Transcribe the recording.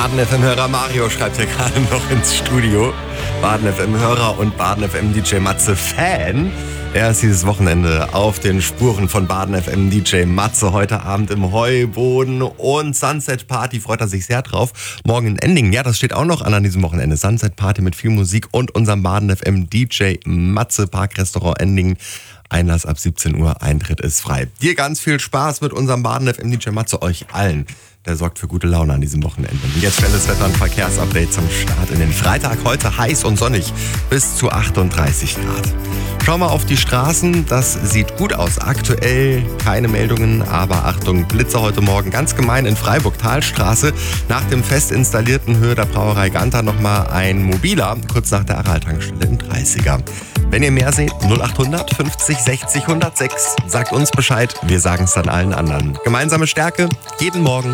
Baden FM-Hörer Mario schreibt hier gerade noch ins Studio. Baden FM-Hörer und Baden FM-DJ Matze Fan. Er ist dieses Wochenende auf den Spuren von Baden FM-DJ Matze. Heute Abend im Heuboden und Sunset Party, freut er sich sehr drauf. Morgen in Endingen, ja, das steht auch noch an diesem Wochenende. Sunset Party mit viel Musik und unserem Baden FM-DJ Matze, Parkrestaurant Endingen. Einlass ab 17 Uhr, Eintritt ist frei. Dir ganz viel Spaß mit unserem Baden FM-DJ Matze, euch allen. Der sorgt für gute Laune an diesem Wochenende. Und jetzt schnelles Wetter- und Verkehrsupdate zum Start in den Freitag. Heute heiß und sonnig bis zu 38 Grad. Schauen wir auf die Straßen. Das sieht gut aus. Aktuell keine Meldungen, aber Achtung, Blitzer heute Morgen. Ganz gemein in Freiburg, Talstraße. Nach dem fest installierten Höhe der Brauerei Ganter nochmal ein Mobiler, kurz nach der Aral-Tankstelle im 30er. Wenn ihr mehr seht, 0800 50 60 106. Sagt uns Bescheid, wir sagen es dann allen anderen. Gemeinsame Stärke, jeden Morgen